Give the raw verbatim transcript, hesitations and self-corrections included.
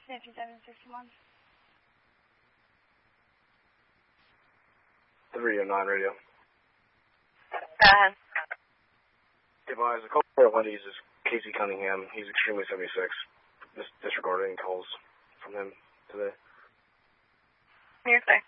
fifty-seven sixty-one. three oh nine radio. Go ahead. Advise, the caller at Wendy's is Casey Cunningham. He's extremely seventy-six. Just disregarding calls from him today. You're clear.